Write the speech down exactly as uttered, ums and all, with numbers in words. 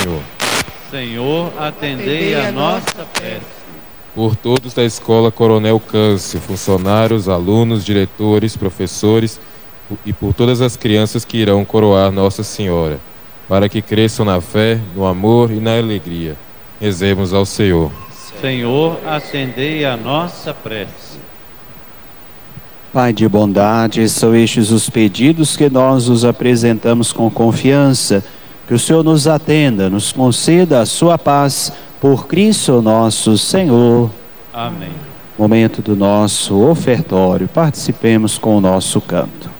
Senhor. Senhor, atendei a nossa prece. Por todos da Escola Coronel Câncio, funcionários, alunos, diretores, professores e por todas as crianças que irão coroar Nossa Senhora, para que cresçam na fé, no amor e na alegria. Rezemos ao Senhor. Senhor, atendei a nossa prece. Pai de bondade, são estes os pedidos que nós os apresentamos com confiança. Que o Senhor nos atenda, nos conceda a sua paz, por Cristo nosso Senhor. Amém. Momento do nosso ofertório, participemos com o nosso canto.